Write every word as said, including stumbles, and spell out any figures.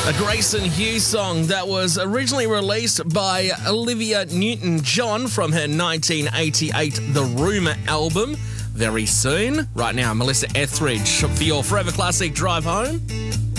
A Grayson Hughes song that was originally released by Olivia Newton-John from her nineteen eighty-eight The Room album. Very soon. Right now, Melissa Etheridge for your Forever Classic Drive Home.